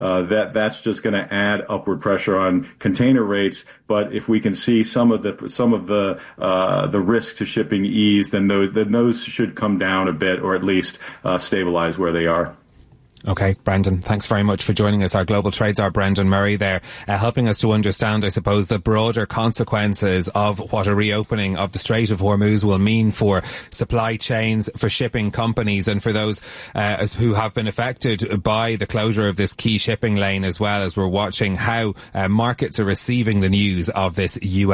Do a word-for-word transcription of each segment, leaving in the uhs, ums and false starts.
uh, that that's just going to add upward pressure on container rates. But if we can see some of the some of the uh, the risk to shipping ease, then those then those should come down a bit, or at least uh, stabilize where they are. Okay, Brendan, thanks very much for joining us. Our global trades czar, Brendan Murray, there, uh, helping us to understand, I suppose, the broader consequences of what a reopening of the Strait of Hormuz will mean for supply chains, for shipping companies, and for those uh, who have been affected by the closure of this key shipping lane, as well as we're watching how uh, markets are receiving the news of this U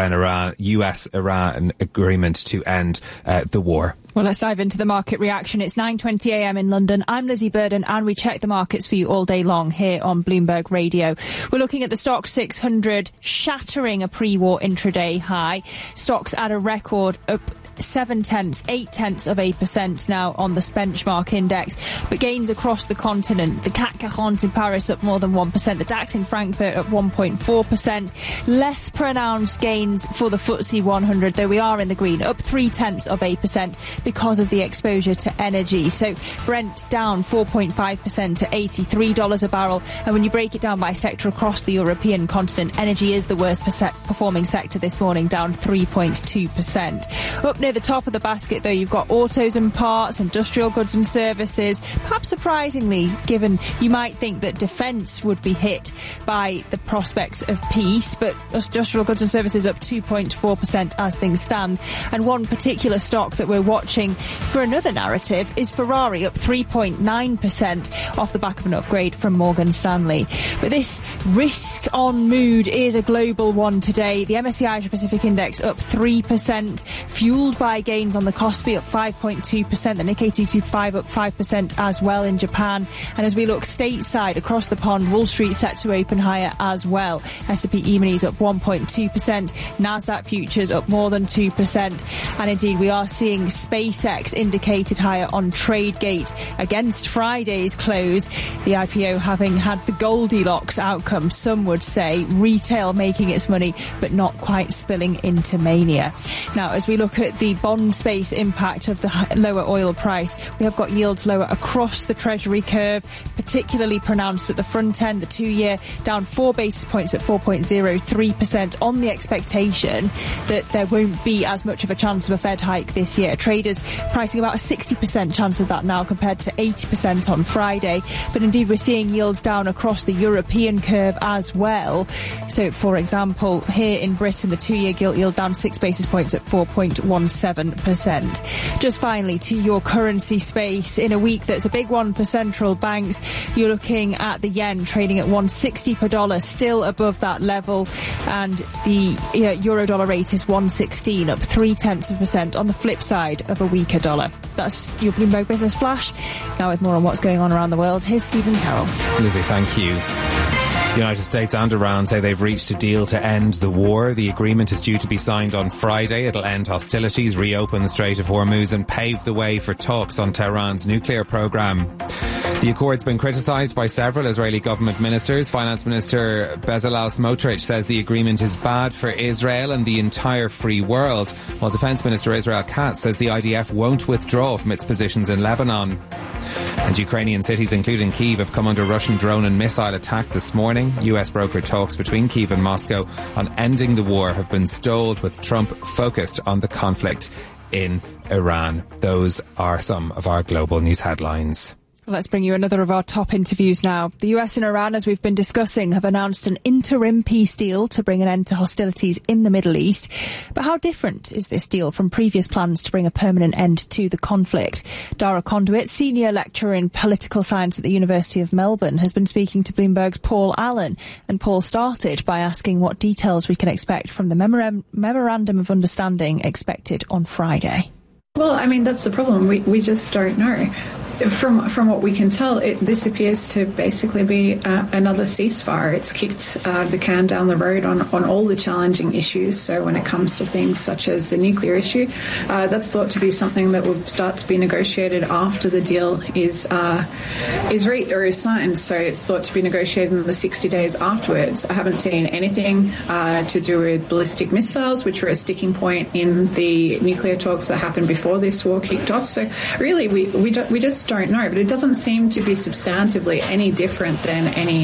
S Iran agreement to end uh, the war. Well, let's dive into the market reaction. It's nine twenty a m in London. I'm Lizzie Burden, and we check the markets for you all day long here on Bloomberg Radio. We're looking at the Stoxx six hundred shattering a pre-war intraday high. Stocks at a record up seven tenths, eight tenths of a percent now on the benchmark index, but gains across the continent. The C A C forty in Paris up more than one percent, the DAX in Frankfurt up one point four percent. Less pronounced gains for the F T S E one hundred, though we are in the green, up three tenths of a percent because of the exposure to energy. So Brent down four point five percent to eighty-three dollars a barrel, and when you break it down by sector across the European continent, energy is the worst performing sector this morning, down three point two percent. Up near the top of the basket, though, you've got autos and parts, industrial goods and services. Perhaps surprisingly, given you might think that defence would be hit by the prospects of peace, but industrial goods and services up two point four percent as things stand. And one particular stock that we're watching for another narrative is Ferrari, up three point nine percent off the back of an upgrade from Morgan Stanley. But this risk-on mood is a global one today. The M S C I Asia Pacific Index up three percent, fueled by gains on the Kospi up five point two percent, the Nikkei two twenty-five up five percent as well in Japan. And as we look stateside across the pond, Wall Street set to open higher as well. S and P E-minis up one point two percent, Nasdaq futures up more than two percent. And indeed, we are seeing SpaceX indicated higher on TradeGate against Friday's close. The I P O having had the Goldilocks outcome, some would say, retail making its money, but not quite spilling into mania. Now, as we look at the bond space impact of the lower oil price, we have got yields lower across the Treasury curve, particularly pronounced at the front end. The two-year down four basis points at four point oh three percent on the expectation that there won't be as much of a chance of a Fed hike this year. Traders pricing about a sixty percent chance of that now compared to eighty percent on Friday. But indeed, we're seeing yields down across the European curve as well. So, for example, here in Britain, the two-year gilt yield down six basis points at four point one seven percent. Just finally, to your currency space, in a week that's a big one for central banks, you're looking at the yen trading at one sixty per dollar, still above that level, and the uh, euro dollar rate is one sixteen, up three tenths of a percent on the flip side of a weaker dollar. That's your Bloomberg Business Flash. Now with more on what's going on around the world, here's Stephen Carroll. Lizzie, thank you. The United States and Iran say they've reached a deal to end the war. The agreement is due to be signed on Friday. It'll end hostilities, reopen the Strait of Hormuz and pave the way for talks on Tehran's nuclear program. The accord's been criticised by several Israeli government ministers. Finance Minister Bezalel Smotrich says the agreement is bad for Israel and the entire free world, while Defence Minister Israel Katz says the I D F won't withdraw from its positions in Lebanon. And Ukrainian cities, including Kyiv, have come under Russian drone and missile attack this morning. U S brokered talks between Kyiv and Moscow on ending the war have been stalled, with Trump focused on the conflict in Iran. Those are some of our global news headlines. Let's bring you another of our top interviews now. The U S and Iran, as we've been discussing, have announced an interim peace deal to bring an end to hostilities in the Middle East. But how different is this deal from previous plans to bring a permanent end to the conflict? Dara Conduit, senior lecturer in political science at the University of Melbourne, has been speaking to Bloomberg's Paul Allen. And Paul started by asking what details we can expect from the memorandum, memorandum of understanding expected on Friday. Well, I mean, that's the problem. We, we just don't know. From from what we can tell, it, this appears to basically be uh, another ceasefire. It's kicked uh, the can down the road on, on all the challenging issues. So when it comes to things such as the nuclear issue, uh, that's thought to be something that will start to be negotiated after the deal is uh, is reached or is signed. So it's thought to be negotiated in the sixty days afterwards. I haven't seen anything uh, to do with ballistic missiles, which were a sticking point in the nuclear talks that happened before this war kicked off. So really, we we, do, we just don't know, but it doesn't seem to be substantively any different than any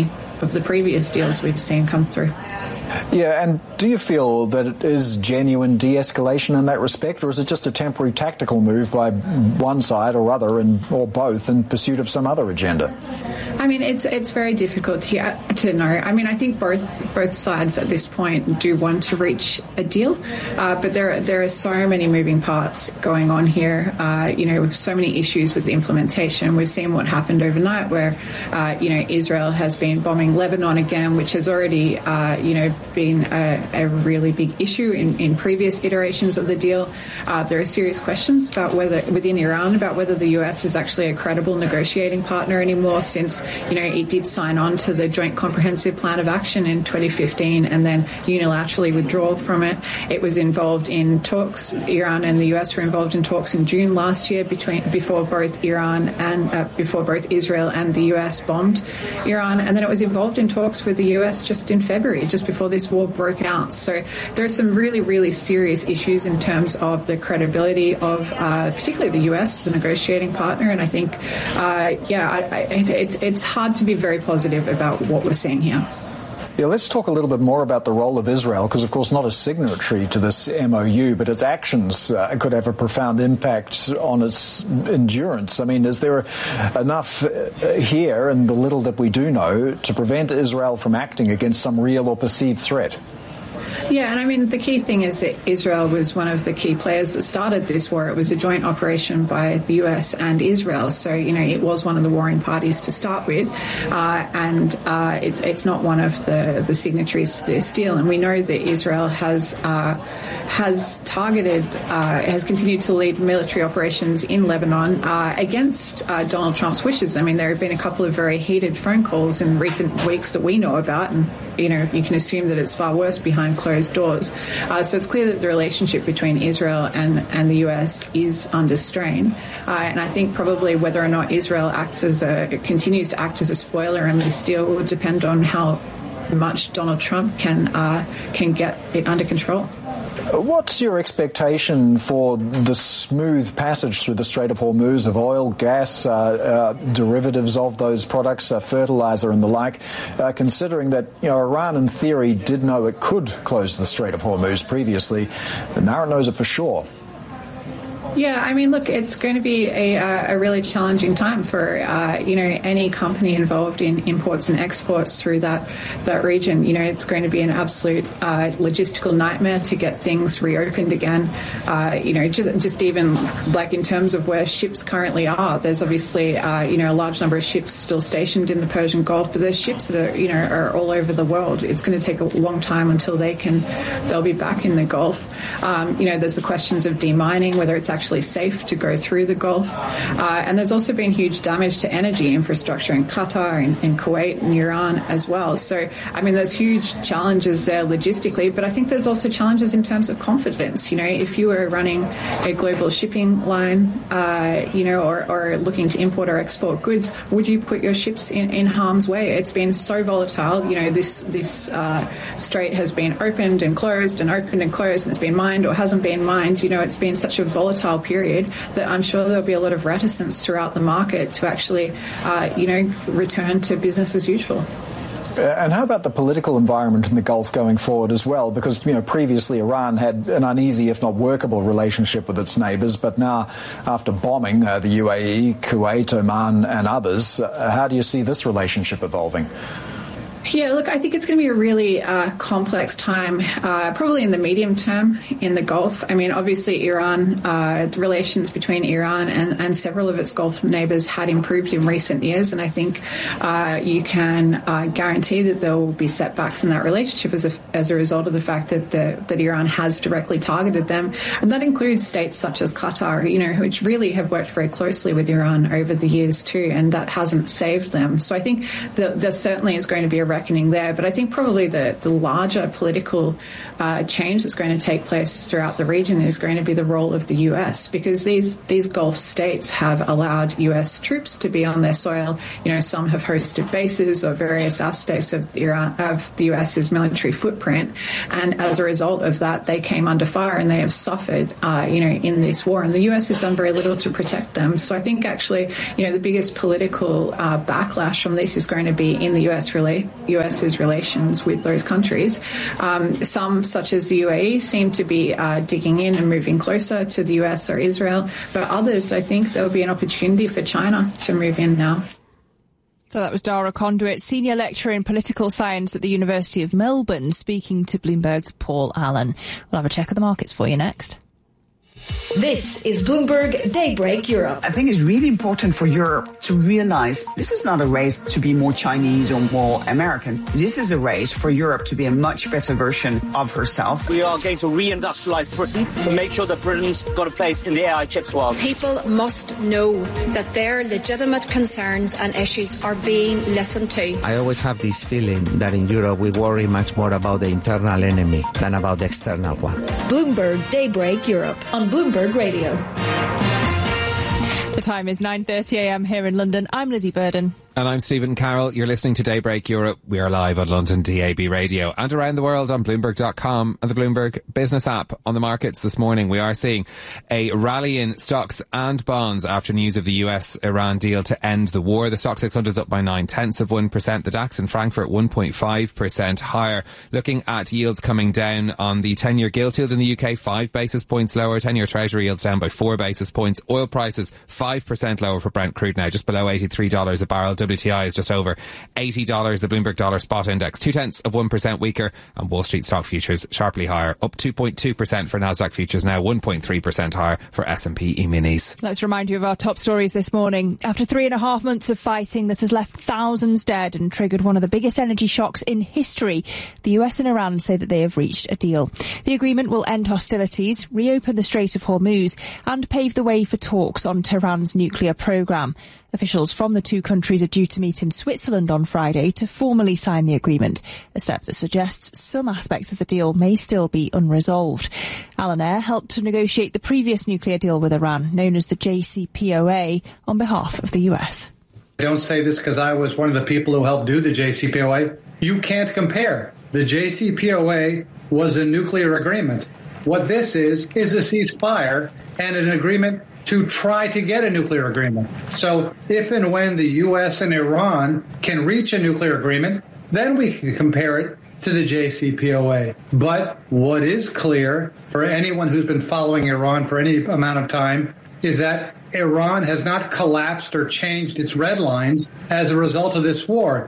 of the previous deals we've seen come through. Yeah, and do you feel that it is genuine de-escalation in that respect, or is it just a temporary tactical move by one side or other, and or both, in pursuit of some other agenda? I mean, it's it's very difficult to, to know. I mean, I think both both sides at this point do want to reach a deal, uh, but there there are so many moving parts going on here. Uh, you know, with so many issues with the implementation. We've seen what happened overnight, where uh, you know Israel has been bombing Lebanon again, which has already uh, you know been a, a really big issue in, in previous iterations of the deal. Uh, there are serious questions about whether within Iran about whether the U S is actually a credible negotiating partner anymore, since you know it did sign on to the Joint Comprehensive Plan of Action in twenty fifteen and then unilaterally withdraw from it. It was involved in talks. Iran and the U S were involved in talks in June last year between before both Iran and uh, before both Israel and the U S bombed Iran, and then it was involved in talks with the U S just in February, just before this war broke out. So there are some really, really serious issues in terms of the credibility of uh, particularly the U S as a negotiating partner, and I think, uh, yeah, I, I, it's, it's hard to be very positive about what we're seeing here. Yeah, let's talk a little bit more about the role of Israel, because, of course, not a signatory to this M O U, but its actions uh, could have a profound impact on its endurance. I mean, is there enough uh, here, in the little that we do know, to prevent Israel from acting against some real or perceived threat? Yeah, and I mean, the key thing is that Israel was one of the key players that started this war. It was a joint operation by the U S and Israel. So, you know, it was one of the warring parties to start with. Uh, and uh, it's it's not one of the, the signatories to this deal. And we know that Israel has uh, has targeted, uh, has continued to lead military operations in Lebanon uh, against uh, Donald Trump's wishes. I mean, there have been a couple of very heated phone calls in recent weeks that we know about. And, you know, you can assume that it's far worse behind closed doors. Uh, so it's clear that the relationship between Israel and, and the U S is under strain. Uh, and I think probably whether or not Israel acts as a, continues to act as a spoiler in this deal will depend on how much Donald Trump can uh, can get it under control. What's your expectation for the smooth passage through the Strait of Hormuz of oil, gas, uh, uh, derivatives of those products, uh, fertilizer and the like, uh, considering that, you know, Iran in theory did know it could close the Strait of Hormuz previously, but now it knows it for sure? Yeah, I mean, look, it's going to be a, a really challenging time for, uh, you know, any company involved in imports and exports through that that region. You know, it's going to be an absolute uh, logistical nightmare to get things reopened again. Uh, you know, just, just even like in terms of where ships currently are, there's obviously, uh, you know, a large number of ships still stationed in the Persian Gulf, but there's ships that are, you know, are all over the world. It's going to take a long time until they can, they'll be back in the Gulf. Um, you know, there's the questions of demining, whether it's actually actually safe to go through the Gulf. Uh, and there's also been huge damage to energy infrastructure in Qatar and in Kuwait and Iran as well. So, I mean, there's huge challenges there logistically, but I think there's also challenges in terms of confidence. You know, if you were running a global shipping line, uh, you know, or, or looking to import or export goods, would you put your ships in, in harm's way? It's been so volatile. You know, this, this uh, strait has been opened and closed and opened and closed, and it's been mined or hasn't been mined. You know, it's been such a volatile period that I'm sure there'll be a lot of reticence throughout the market to actually, uh, you know, return to business as usual. And how about the political environment in the Gulf going forward as well? Because, you know, previously Iran had an uneasy, if not workable, relationship with its neighbours. But now, after bombing uh, the U A E, Kuwait, Oman and others, uh, how do you see this relationship evolving? Yeah, look, I think it's going to be a really uh, complex time, uh, probably in the medium term in the Gulf. I mean, obviously, Iran, uh, the relations between Iran and, and several of its Gulf neighbours had improved in recent years, and I think uh, you can uh, guarantee that there will be setbacks in that relationship as a, as a result of the fact that the, that Iran has directly targeted them, and that includes states such as Qatar, you know, which really have worked very closely with Iran over the years too, and that hasn't saved them. So I think that there certainly is going to be a reckoning there, but I think probably the, the larger political uh, change that's going to take place throughout the region is going to be the role of the U S, because these these Gulf states have allowed U S troops to be on their soil. You know, some have hosted bases or various aspects of the Iran, of the US's military footprint, and as a result of that, they came under fire and they have suffered, uh, you know, in this war. And the U S has done very little to protect them. So I think actually, you know, the biggest political uh, backlash from this is going to be in the U S relate. US's relations with those countries. Um, some, such as the U A E, seem to be uh, digging in and moving closer to the U S or Israel, but others, I think there will be an opportunity for China to move in now. So that was Dara Conduit, Senior Lecturer in Political Science at the University of Melbourne, speaking to Bloomberg's Paul Allen. We'll have a check of the markets for you next. This is Bloomberg Daybreak Europe. I think it's really important for Europe to realize this is not a race to be more Chinese or more American. This is a race for Europe to be a much better version of herself. We are going to reindustrialize Britain to make sure that Britain's got a place in the A I chips world. People must know that their legitimate concerns and issues are being listened to. I always have this feeling that in Europe we worry much more about the internal enemy than about the external one. Bloomberg Daybreak Europe on Bloomberg Radio. The time is nine thirty a m here in London. I'm Lizzie Burden. And I'm Stephen Carroll. You're listening to Daybreak Europe. We are live on London D A B Radio and around the world on Bloomberg dot com and the Bloomberg Business app. On the markets this morning, we are seeing a rally in stocks and bonds after news of the U S Iran deal to end the war. The Stoxx six hundred is up by nine tenths of one percent. The DAX in Frankfurt one point five percent higher. Looking at yields coming down on the ten-year gilt yield in the U K, five basis points lower. ten-year Treasury yields down by four basis points. Oil prices five percent lower for Brent crude now, just below eighty-three dollars a barrel. W T I is just over eighty dollars. The Bloomberg Dollar Spot Index two tenths of one percent weaker, and Wall Street stock futures sharply higher, up two point two percent for Nasdaq futures now, one point three percent higher for S and P E-minis. Let's remind you of our top stories this morning. After three and a half months of fighting that has left thousands dead and triggered one of the biggest energy shocks in history, the U S and Iran say that they have reached a deal. The agreement will end hostilities, reopen the Strait of Hormuz, and pave the way for talks on Tehran's nuclear programme. Officials from the two countries are due to meet in Switzerland on Friday to formally sign the agreement, a step that suggests some aspects of the deal may still be unresolved. Alan Eyre helped to negotiate the previous nuclear deal with Iran, known as the J C P O A, on behalf of the U S. I don't say this because I was one of the people who helped do the J C P O A. You can't compare. The J C P O A was a nuclear agreement. What this is, is a ceasefire and an agreement to try to get a nuclear agreement. So if and when the U S and Iran can reach a nuclear agreement, then we can compare it to the J C P O A. But what is clear for anyone who's been following Iran for any amount of time is that Iran has not collapsed or changed its red lines as a result of this war.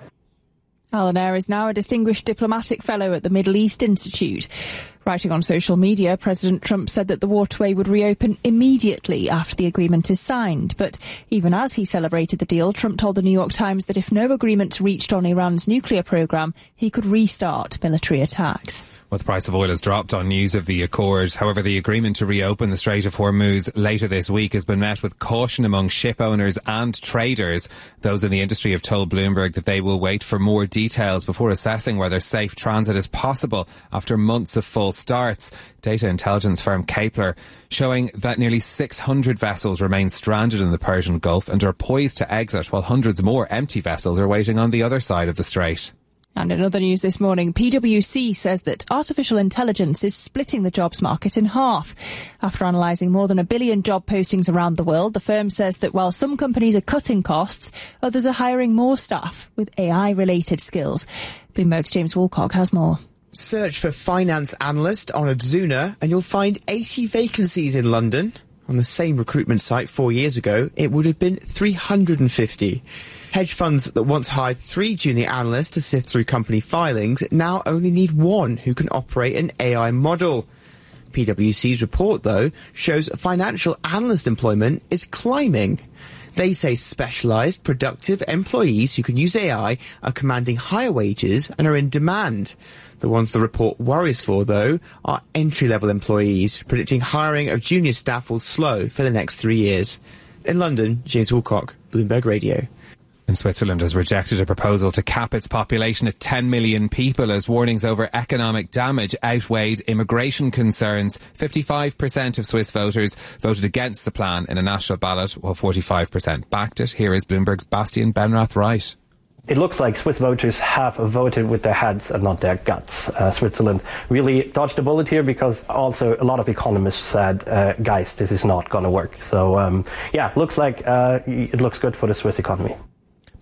Alan Eyre is now a distinguished diplomatic fellow at the Middle East Institute. Writing on social media, President Trump said that the waterway would reopen immediately after the agreement is signed. But even as he celebrated the deal, Trump told the New York Times that if no agreement reached on Iran's nuclear programme, he could restart military attacks. Well, the price of oil has dropped on news of the accord. However, the agreement to reopen the Strait of Hormuz later this week has been met with caution among ship owners and traders. Those in the industry have told Bloomberg that they will wait for more details before assessing whether safe transit is possible after months of false starts. Data intelligence firm Kepler showing that nearly six hundred vessels remain stranded in the Persian Gulf and are poised to exit, while hundreds more empty vessels are waiting on the other side of the strait. And in other news this morning, P W C says that artificial intelligence is splitting the jobs market in half. After analysing more than a billion job postings around the world, the firm says that while some companies are cutting costs, others are hiring more staff with A I-related skills. Bloomberg's James Woolcock has more. Search for finance analyst on Adzuna and you'll find eighty vacancies in London. On the same recruitment site four years ago, it would have been three hundred fifty. Hedge funds that once hired three junior analysts to sift through company filings now only need one who can operate an A I model. P W C's report, though, shows financial analyst employment is climbing. They say specialised, productive employees who can use A I are commanding higher wages and are in demand. The ones the report worries for, though, are entry-level employees, predicting hiring of junior staff will slow for the next three years. In London, James Woolcock, Bloomberg Radio. And Switzerland has rejected a proposal to cap its population at ten million people as warnings over economic damage outweighed immigration concerns. fifty-five percent of Swiss voters voted against the plan in a national ballot, while forty-five percent backed it. Here is Bloomberg's Bastian Benrath-Wright. It looks like Swiss voters have voted with their heads and not their guts. Uh, Switzerland really dodged a bullet here because also a lot of economists said, uh, guys, this is not going to work. So, um, yeah, looks like uh, it looks good for the Swiss economy.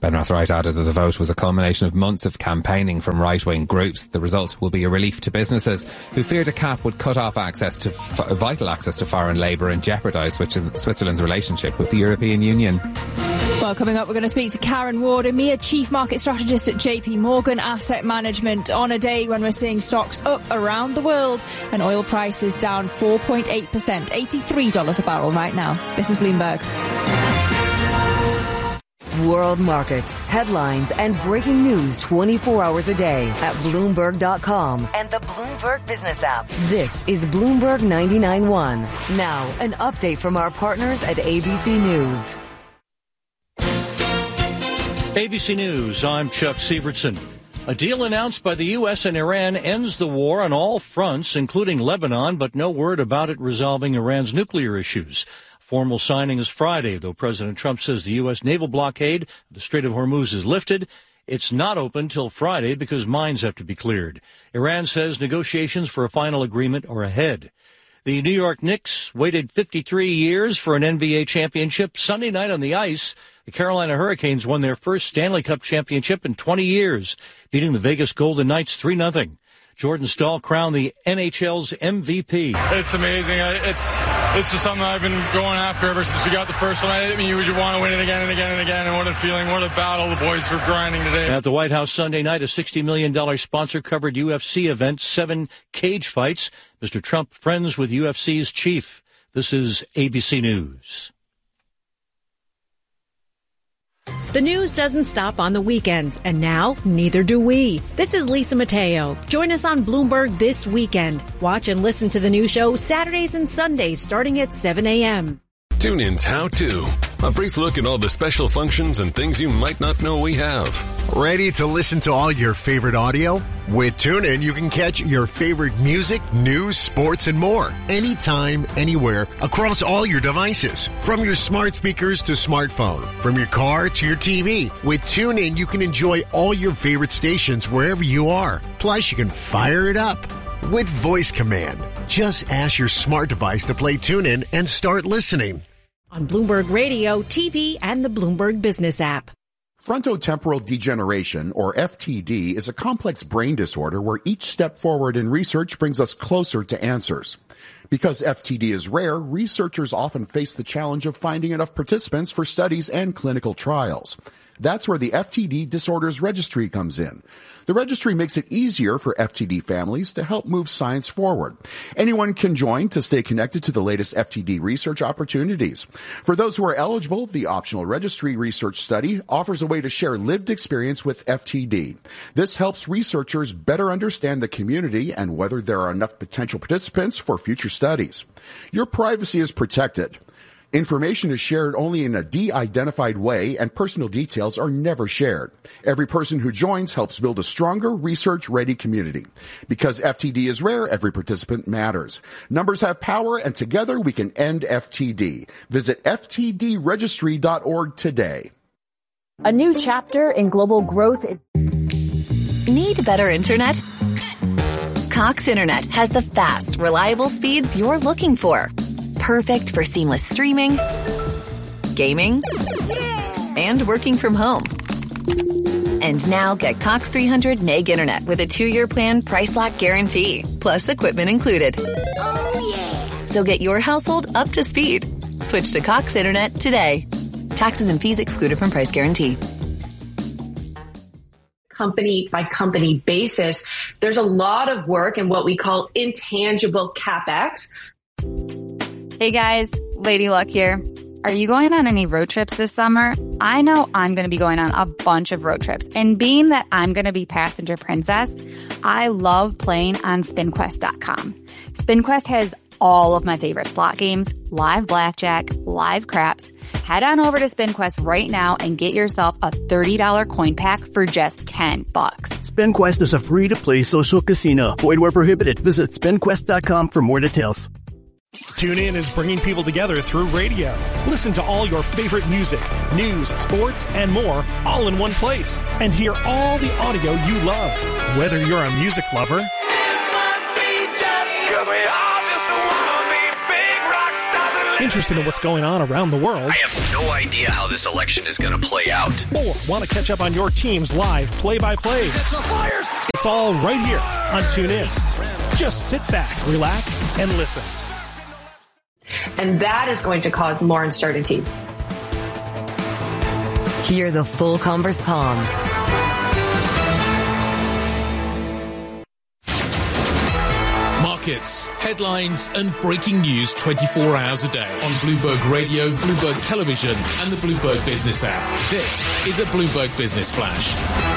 Benrath Wright added that the vote was a culmination of months of campaigning from right-wing groups. The result will be a relief to businesses who feared a cap would cut off access to f- vital access to foreign labour and jeopardise Switzerland's relationship with the European Union. Well, coming up, we're going to speak to Karen Ward, EMEA Chief Market Strategist at J P Morgan Asset Management, on a day when we're seeing stocks up around the world and oil prices down four point eight percent, eighty-three dollars a barrel right now. This is Bloomberg. World markets, headlines, and breaking news twenty-four hours a day at Bloomberg dot com and the Bloomberg Business app. This is Bloomberg ninety-nine point one. Now, an update from our partners at A B C News. A B C News, I'm Chuck Sievertson. A deal announced by the U S and Iran ends the war on all fronts, including Lebanon, but no word about it resolving Iran's nuclear issues. Formal signing is Friday, though President Trump says the U S naval blockade of the Strait of Hormuz is lifted. It's not open till Friday because mines have to be cleared. Iran says negotiations for a final agreement are ahead. The New York Knicks waited fifty-three years for an N B A championship. Sunday night on the ice, the Carolina Hurricanes won their first Stanley Cup championship in twenty years, beating the Vegas Golden Knights three nothing. Jordan Stahl crowned the N H L's M V P. It's amazing. It's it's just something I've been going after ever since we got the first one. I mean, you, you want to win it again and again and again, and what a feeling, what a battle the boys were grinding today. At the White House Sunday night, a sixty million dollars sponsor-covered U F C event, seven cage fights. Mister Trump friends with U F C's chief. This is A B C News. The news doesn't stop on the weekends, and now neither do we. This is Lisa Mateo. Join us on Bloomberg this weekend. Watch and listen to the new show Saturdays and Sundays starting at seven a.m. TuneIn's How To. A brief look at all the special functions and things you might not know we have. Ready to listen to all your favorite audio? With TuneIn, you can catch your favorite music, news, sports, and more. Anytime, anywhere, across all your devices. From your smart speakers to smartphone. From your car to your T V. With TuneIn, you can enjoy all your favorite stations wherever you are. Plus, you can fire it up with voice command. Just ask your smart device to play TuneIn and start listening. On Bloomberg Radio, T V, and the Bloomberg Business app. Frontotemporal degeneration, or F T D, is a complex brain disorder where each step forward in research brings us closer to answers. Because F T D is rare, researchers often face the challenge of finding enough participants for studies and clinical trials. That's where the F T D Disorders Registry comes in. The registry makes it easier for F T D families to help move science forward. Anyone can join to stay connected to the latest F T D research opportunities. For those who are eligible, the optional registry research study offers a way to share lived experience with F T D. This helps researchers better understand the community and whether there are enough potential participants for future studies. Your privacy is protected. Information is shared only in a de-identified way, and personal details are never shared. Every person who joins helps build a stronger, research-ready community. Because F T D is rare, every participant matters. Numbers have power, and together we can end F T D. Visit F T D registry dot org today. A new chapter in global growth is... Need better internet? Cox Internet has the fast, reliable speeds you're looking for. Perfect for seamless streaming, gaming, and working from home. And now get Cox three hundred meg internet with a two-year plan price lock guarantee, plus equipment included. Oh, yeah. So get your household up to speed. Switch to Cox Internet today. Taxes and fees excluded from price guarantee. Company by company basis, there's a lot of work in what we call intangible CapEx. Hey guys, Lady Luck here. Are you going on any road trips this summer? I know I'm going to be going on a bunch of road trips. And being that I'm going to be passenger princess, I love playing on spin quest dot com. SpinQuest has all of my favorite slot games, live blackjack, live craps. Head on over to SpinQuest right now and get yourself a thirty dollars coin pack for just ten bucks. SpinQuest is a free-to-play social casino. Void where prohibited. Visit spin quest dot com for more details. TuneIn is bringing people together through radio. Listen to all your favorite music, news, sports, and more all in one place. And hear all the audio you love. Whether you're a music lover Interested in what's going on around the world? I have no idea how this election is going to play out. Or want to catch up on your team's live play-by-plays? It's all right here on TuneIn. Just sit back, relax, and listen. And that is going to cause more uncertainty. Hear the full Converse Palm. Markets, headlines and breaking news twenty-four hours a day on Bloomberg Radio, Bloomberg Television and the Bloomberg Business app. This is a Bloomberg Business Flash.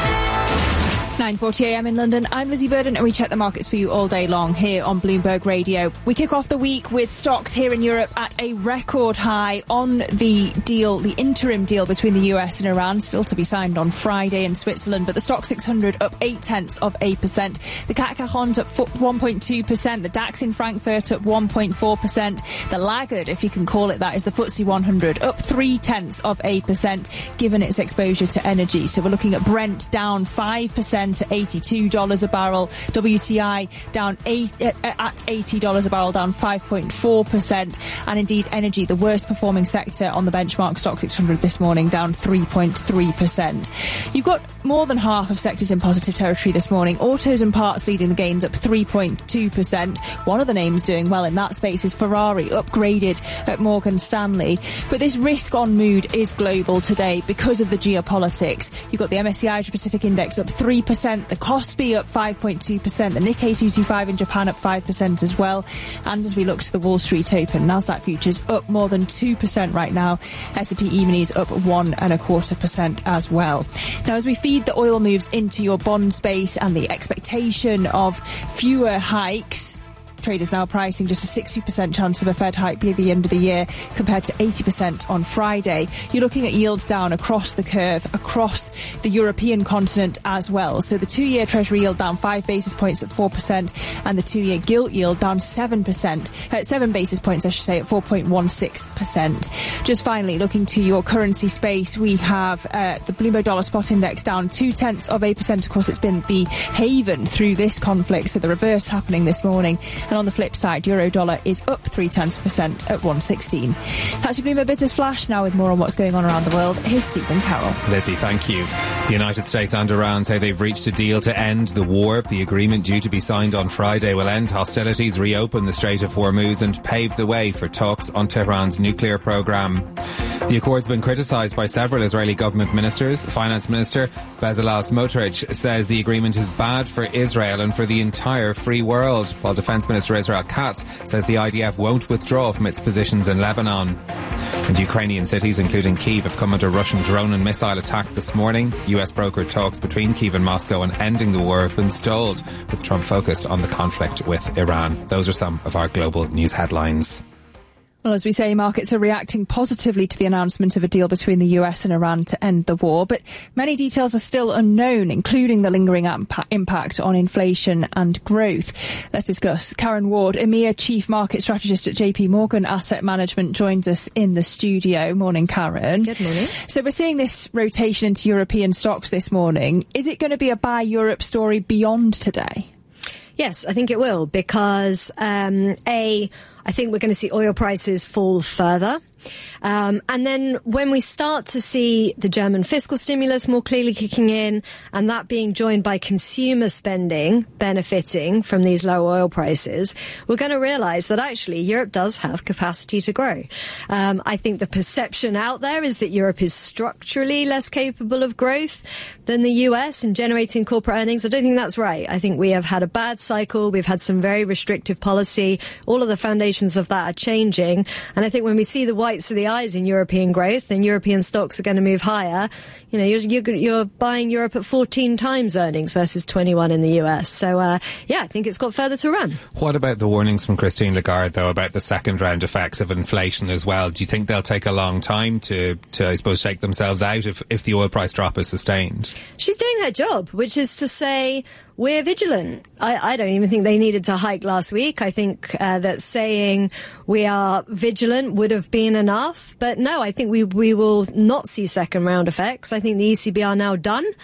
nine forty a m in London. I'm Lizzie Burden and we check the markets for you all day long here on Bloomberg Radio. We kick off the week with stocks here in Europe at a record high on the deal, the interim deal between the U S and Iran, still to be signed on Friday in Switzerland. But the Stoxx six hundred up eight tenths of a percent. The C A C quarante up one point two percent. The DAX in Frankfurt up one point four percent. The laggard, if you can call it that, is the F T S E one hundred up three tenths of a percent, given its exposure to energy. So we're looking at Brent down five percent to eighty-two dollars a barrel. W T I down eight, uh, at eighty dollars a barrel, down five point four percent. And indeed, energy, the worst performing sector on the benchmark Stoxx six hundred this morning, down three point three percent. You've got more than half of sectors in positive territory this morning. Autos and parts leading the gains, up three point two percent. One of the names doing well in that space is Ferrari, upgraded at Morgan Stanley. But this risk on mood is global today because of the geopolitics. You've got the M S C I Asia Pacific Index up three percent. The Kospi up five point two percent. The Nikkei two twenty-five in Japan up five percent as well. And as we look to the Wall Street Open, Nasdaq futures up more than two percent right now. S and P E-minis up one and a quarter percent as well. Now, as we feed the oil moves into your bond space and the expectation of fewer hikes, traders now pricing just a sixty percent chance of a Fed hike by the end of the year compared to eighty percent on Friday. You're looking at yields down across the curve, across the European continent as well. So the two-year Treasury yield down five basis points at four percent and the two-year gilt yield down seven percent, uh, seven basis points, I should say, at four point one six percent. Just finally, looking to your currency space, we have uh, the Bloomberg Dollar Spot Index down two tenths of a percent. Of course, it's been the haven through this conflict, so the reverse happening this morning. And on the flip side, euro dollar is up three tenths of a percent at one sixteen. That's your Bloomberg Business Flash. Now with more on what's going on around the world, here's Stephen Carroll. Lizzie, thank you. The United States and Iran say they've reached a deal to end the war. The agreement, due to be signed on Friday, will end hostilities, reopen the Strait of Hormuz and pave the way for talks on Tehran's nuclear program. The accord's been criticised by several Israeli government ministers. Finance Minister Bezalel Smotrich says the agreement is bad for Israel and for the entire free world, while Defence Minister Israel Katz says the I D F won't withdraw from its positions in Lebanon. And Ukrainian cities, including Kyiv, have come under Russian drone and missile attack this morning. U S brokered talks between Kyiv and Moscow on ending the war have been stalled, with Trump focused on the conflict with Iran. Those are some of our global news headlines. Well, as we say, markets are reacting positively to the announcement of a deal between the U S and Iran to end the war, but many details are still unknown, including the lingering impact on inflation and growth. Let's discuss. Karen Ward, EMEA Chief Market Strategist at J P Morgan Asset Management, joins us in the studio. Morning, Karen. Good morning. So we're seeing this rotation into European stocks this morning. Is it going to be a buy Europe story beyond today? Yes, I think it will, because um, A, I think we're going to see oil prices fall further. Um, and then when we start to see the German fiscal stimulus more clearly kicking in, and that being joined by consumer spending benefiting from these low oil prices, we're going to realise that actually Europe does have capacity to grow. Um, I think the perception out there is that Europe is structurally less capable of growth than the U S in generating corporate earnings. I don't think that's right. I think we have had a bad cycle. We've had some very restrictive policy. All of the foundations of that are changing. And I think when we see the whites of the eyes in European growth, then European stocks are going to move higher. You know, you're, you're, you're buying Europe at fourteen times earnings versus twenty-one in the U S. So, uh, yeah, I think it's got further to run. What about the warnings from Christine Lagarde, though, about the second round effects of inflation as well? Do you think they'll take a long time to, to I suppose, shake themselves out if, if the oil price drop is sustained? She's doing her job, which is to say, we're vigilant. I, I don't even think they needed to hike last week. I think uh, that saying we are vigilant would have been enough. But no, I think we we will not see second round effects. I think the E C B are now done.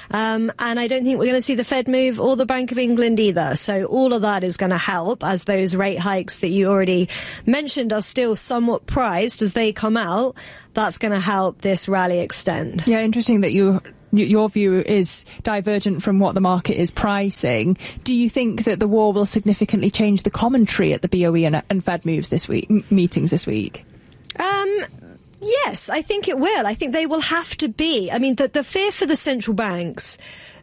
Um, and I don't think we're going to see the Fed move or the Bank of England either. So all of that is going to help, as those rate hikes that you already mentioned are still somewhat priced as they come out. That's going to help this rally extend. Yeah, interesting that you... your view is divergent from what the market is pricing. Do you think that the war will significantly change the commentary at the B O E and, and Fed moves this week, m- meetings this week? Um, yes, I think it will. I think they will have to be. I mean, the, the fear for the central banks...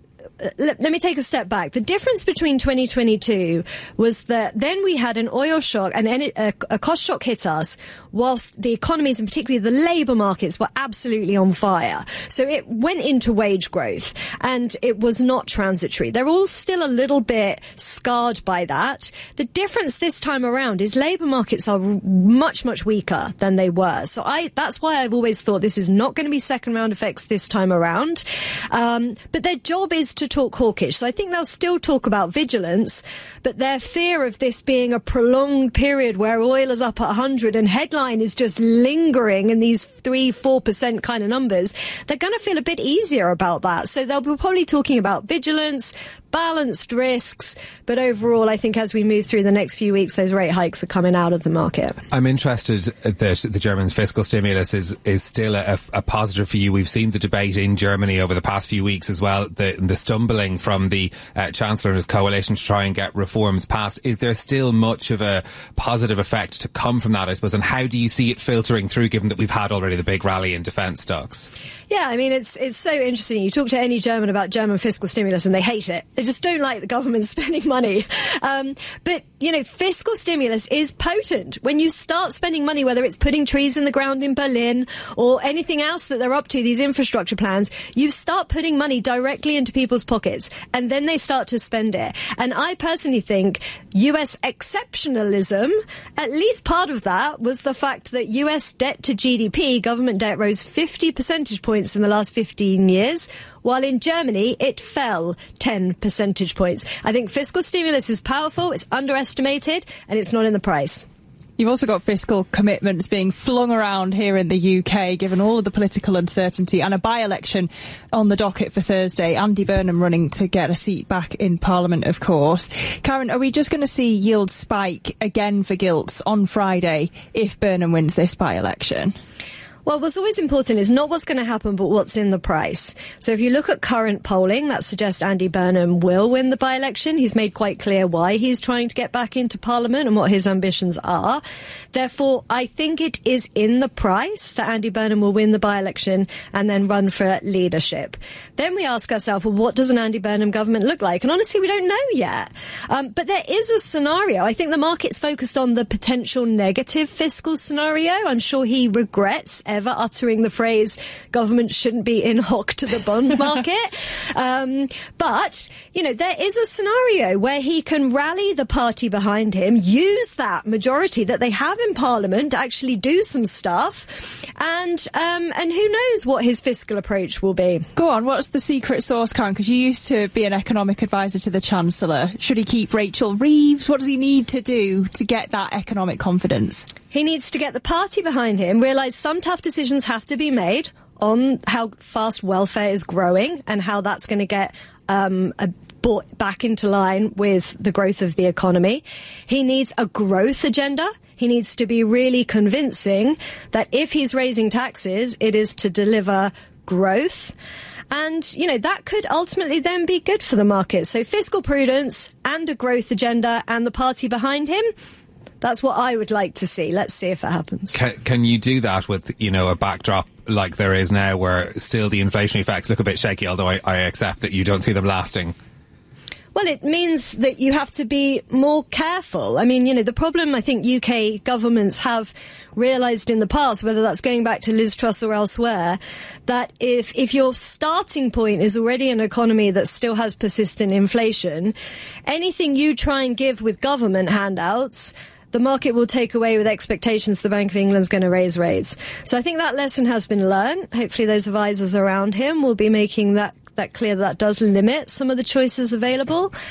Let, let me take a step back. The difference between twenty twenty-two was that then we had an oil shock and a, a cost shock hit us whilst the economies and particularly the labour markets were absolutely on fire. So it went into wage growth and it was not transitory. They're all still a little bit scarred by that. The difference this time around is labour markets are much, much weaker than they were. So I, that's why I've always thought this is not going to be second round effects this time around. Um, but their job is to talk hawkish. So I think they'll still talk about vigilance, but their fear of this being a prolonged period where oil is up at one hundred and headline is just lingering in these three, four percent kind of numbers, they're going to feel a bit easier about that. So they'll be probably talking about vigilance, balanced risks, but overall, I think as we move through the next few weeks, those rate hikes are coming out of the market. I'm interested that the German fiscal stimulus is, is still a, a positive for you. We've seen the debate in Germany over the past few weeks as well, the, the stumbling from the uh, Chancellor and his coalition to try and get reforms passed. Is there still much of a positive effect to come from that, I suppose, and how do you see it filtering through, given that we've had already the big rally in defence stocks? Yeah, I mean, it's it's so interesting. You talk to any German about German fiscal stimulus and they hate it. They just don't like the government spending money. Um, but, you know, fiscal stimulus is potent. When you start spending money, whether it's putting trees in the ground in Berlin or anything else that they're up to, these infrastructure plans, you start putting money directly into people's pockets and then they start to spend it. And I personally think U S exceptionalism, at least part of that was the fact that U S debt to G D P, government debt, rose fifty percentage points in the last fifteen years, while in Germany it fell ten percentage points. I think fiscal stimulus is powerful, it's underestimated, and it's not in the price. You've also got fiscal commitments being flung around here in the U K, given all of the political uncertainty, and a by-election on the docket for Thursday. Andy Burnham running to get a seat back in Parliament, of course. Karen, are we just going to see yields spike again for gilts on Friday if Burnham wins this by-election? Well, what's always important is not what's going to happen, but what's in the price. So if you look at current polling, that suggests Andy Burnham will win the by-election. He's made quite clear why he's trying to get back into Parliament and what his ambitions are. Therefore, I think it is in the price that Andy Burnham will win the by-election and then run for leadership. Then we ask ourselves, well, what does an Andy Burnham government look like? And honestly, we don't know yet. Um, but there is a scenario. I think the market's focused on the potential negative fiscal scenario. I'm sure he regrets ever uttering the phrase government shouldn't be in hock to the bond market. um, but, you know, there is a scenario where he can rally the party behind him, use that majority that they have in Parliament to actually do some stuff, and um, and who knows what his fiscal approach will be. Go on, what's the secret sauce, Karen? Because you used to be an economic advisor to the Chancellor. Should he keep Rachel Reeves? What does he need to do to get that economic confidence? He needs to get the party behind him, realise some tough decisions have to be made on how fast welfare is growing and how that's going to get um, a brought back into line with the growth of the economy. He needs a growth agenda. He needs to be really convincing that if he's raising taxes, it is to deliver growth. And, you know, that could ultimately then be good for the market. So fiscal prudence and a growth agenda and the party behind him, that's what I would like to see. Let's see if it happens. Can, can you do that with, you know, a backdrop like there is now where still the inflationary effects look a bit shaky, although I, I accept that you don't see them lasting? Well, it means that you have to be more careful. I mean, you know, the problem I think U K governments have realised in the past, whether that's going back to Liz Truss or elsewhere, that if, if your starting point is already an economy that still has persistent inflation, anything you try and give with government handouts, the market will take away with expectations the Bank of England's going to raise rates. So I think that lesson has been learned. Hopefully those advisors around him will be making that that clear that, that does limit some of the choices available.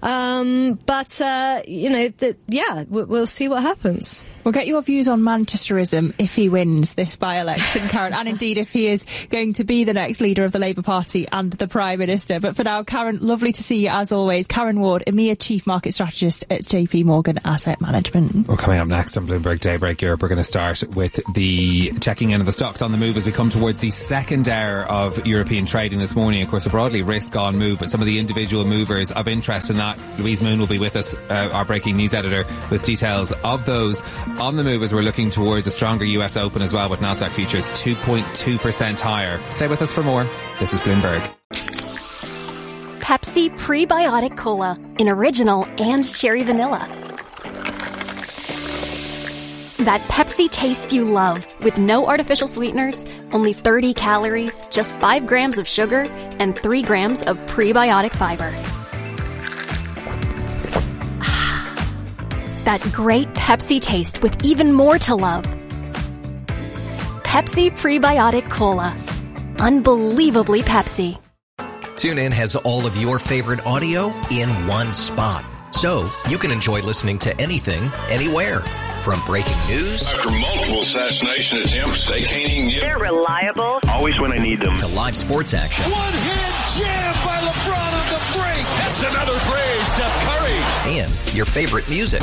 Um, but, uh, you know, the, yeah, we'll, we'll see what happens. We'll get your views on Manchesterism if he wins this by-election, Karen, and indeed if he is going to be the next leader of the Labour Party and the Prime Minister. But for now, Karen, lovely to see you as always. Karen Ward, EMEA Chief Market Strategist at J P Morgan Asset Management. Well, coming up next on Bloomberg Daybreak Europe, we're going to start with the checking in of the stocks on the move as we come towards the second hour of European trading this morning. Of course, a broadly risk-on move, but some of the individual movers of interest in that. Louise Moon will be with us, uh, our breaking news editor, with details of those. On the move as we're looking towards a stronger U S Open as well, with Nasdaq futures two point two percent higher. Stay with us for more. This is Bloomberg. Pepsi Prebiotic Cola in original and cherry vanilla. That Pepsi taste you love with no artificial sweeteners, only thirty calories, just five grams of sugar, and three grams of prebiotic fiber. That great Pepsi taste with even more to love. Pepsi Prebiotic Cola. Unbelievably Pepsi. TuneIn has all of your favorite audio in one spot. So you can enjoy listening to anything, anywhere. From breaking news. After multiple assassination attempts, they can't even get... They're reliable. Always when I need them. To live sports action. One-hand jam by LeBron on the break. That's another three, Steph Curry. And your favorite music.